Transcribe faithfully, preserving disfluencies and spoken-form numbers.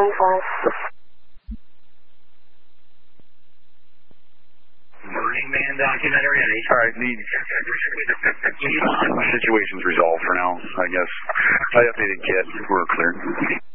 twenty-four. Burning Man documentary on H. All right, the situation's resolved for now, I guess. I updated Kit. We're clear.